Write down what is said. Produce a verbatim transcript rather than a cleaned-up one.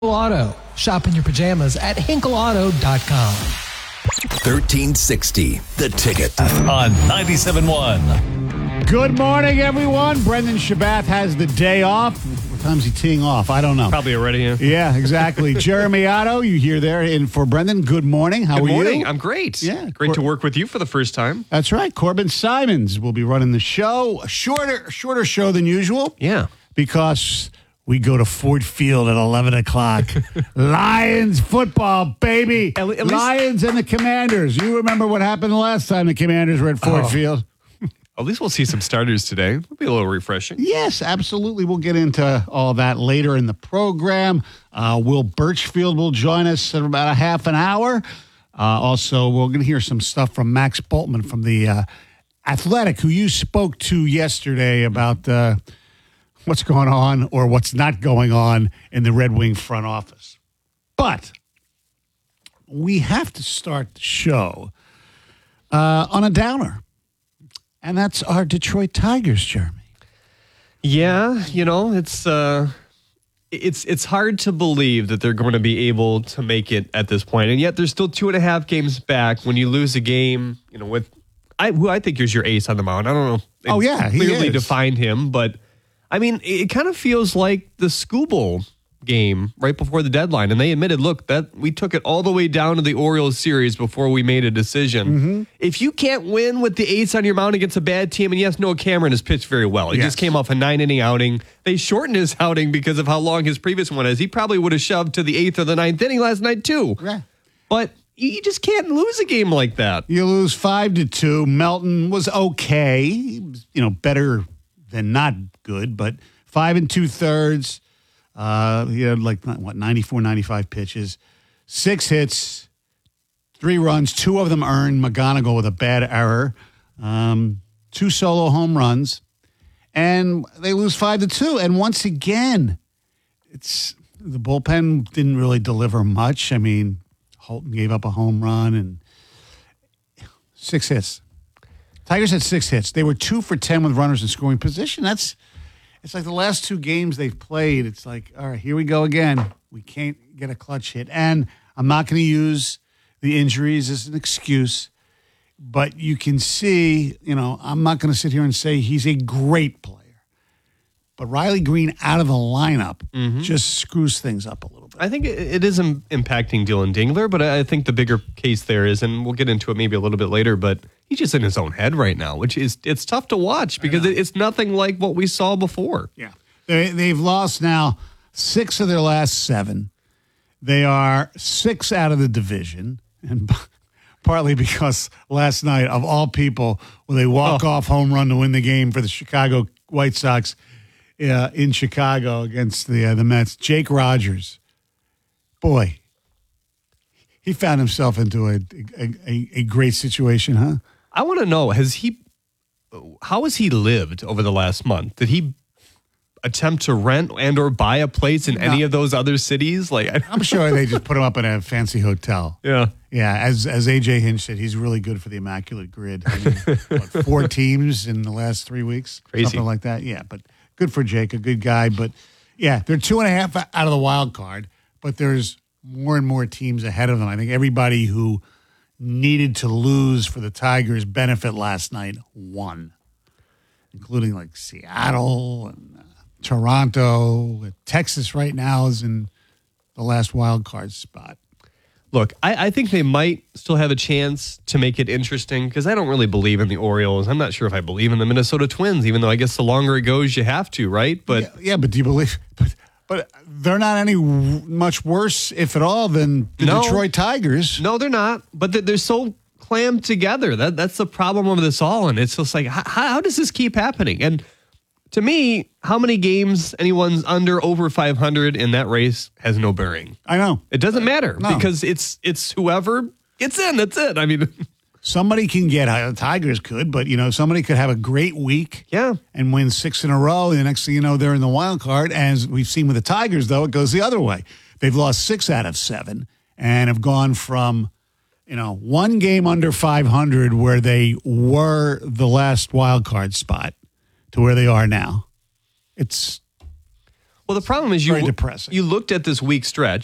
Auto. Shop in your pajamas at hinkle auto dot com. thirteen sixty, The Ticket. On ninety-seven point one. Good morning, everyone. Brendan Shabat has the day off. What time's he teeing off? I don't know. Probably already, yeah. Yeah, exactly. Jeremy Otto, you here there. And for Brendan, good morning. How Good are you? morning. I'm great. Yeah. Great Cor- to work with you for the first time. That's right. Corbin Simons will be running the show. A shorter, shorter show than usual. Yeah. Because we go to Ford Field at eleven o'clock. Lions football, baby. At le- at least- Lions and the Commanders. You remember what happened the last time the Commanders were at Ford Oh. Field? At least we'll see some starters today. It'll be a little refreshing. Yes, absolutely. We'll get into all that later in the program. Uh, Will Birchfield will join us in about a half an hour. Uh, also, we're going to hear some stuff from Max Boltman from the uh, Athletic, who you spoke to yesterday about uh, what's going on or what's not going on in the Red Wing front office. But we have to start the show uh, on a downer. And that's our Detroit Tigers, Jeremy. Yeah, you know, it's uh it's it's hard to believe that they're going to be able to make it at this point. And yet there's still two and a half games back. When you lose a game, you know, with I who I think is your ace on the mound. I don't know. Oh, yeah, he clearly is. defined him, but I mean, it kind of feels like the Skubal game right before the deadline. And they admitted, look, that we took it all the way down to the Orioles series before we made a decision. Mm-hmm. If you can't win with the ace on your mound against a bad team, and yes, Noah Cameron has pitched very well. He Yes. just came off a nine-inning outing. They shortened his outing because of how long his previous one is. He probably would have shoved to the eighth or the ninth inning last night, too. Yeah. But you just can't lose a game like that. You lose five to two. Melton was okay, He was, you know, better than not good, but five and two thirds. Uh, he had like what ninety-four, ninety-five pitches, six hits, three runs, two of them earned. McGonigal with a bad error, um, two solo home runs, and they lose five to two. And once again, it's the bullpen didn't really deliver much. I mean, Holton gave up a home run and six hits. Tigers had six hits. They were two for ten with runners in scoring position. That's it's like the last two games they've played. It's like, all right, here we go again. We can't get a clutch hit. And I'm not going to use the injuries as an excuse, but you can see, you know, I'm not going to sit here and say he's a great player. But Riley Green out of the lineup just screws things up a little bit. I think it, it is im- impacting Dylan Dingler, but I I think the bigger case there is, and we'll get into it maybe a little bit later, but he's just in his own head right now, which is it's tough to watch because it, it's nothing like what we saw before. Yeah. They, they've lost now six of their last seven. They are six out of the division, and partly because last night, of all people, when they walk-off home run to win the game for the Chicago White Sox uh, in Chicago against the uh, the Mets, Jake Rogers, boy, he found himself into a a, a, a great situation, huh? I want to know, has he, how has he lived over the last month? Did he attempt to rent and or buy a place in any No. of those other cities? Like, I, I'm sure they just put him up in a fancy hotel. yeah. Yeah, as as A J Hinch said, he's really good for the Immaculate Grid. I mean, what, four teams in the last three weeks? Crazy. Something like that. Yeah, but good for Jake, a good guy. But, yeah, they're two and a half out of the wild card, but there's more and more teams ahead of them. I think everybody who needed to lose for the Tigers' benefit last night won, including, like, Seattle and uh, Toronto. Texas right now is in the last wild card spot. Look, I, I think they might still have a chance to make it interesting because I don't really believe in the Orioles. I'm not sure if I believe in the Minnesota Twins, even though I guess the longer it goes, you have to, right? But yeah, yeah, but do you believe? But, but they're not any w- much worse, if at all, than the No. Detroit Tigers. no, they're not. But they're, they're so clammed together. That That's the problem of this all. And it's just like, how, how does this keep happening? And to me, how many games anyone's under, over five hundred in that race has no bearing. I know. It doesn't matter No. because it's it's whoever gets in. That's it. I mean, Somebody can get, uh, the Tigers could, but, you know, somebody could have a great week yeah. and win six in a row. And the next thing you know, they're in the wild card. As we've seen with the Tigers, though, it goes the other way. They've lost six out of seven and have gone from, you know, one game under five hundred where they were the last wild card spot to where they are now. It's Well, the problem is you Very depressing. you looked at this week stretch.